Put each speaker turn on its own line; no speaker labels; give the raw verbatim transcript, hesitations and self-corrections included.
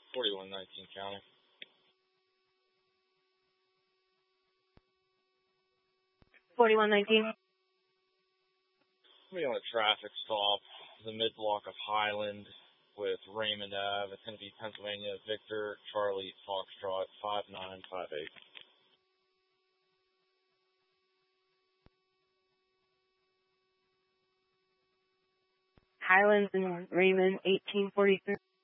forty-one nineteen County.
forty-one nineteen.
Be on a traffic stop, the mid-block of Highland with Raymond Ave. It's going to be Pennsylvania Victor Charlie Foxtrot five nine five eight.
Highlands and Raymond eighteen forty-three.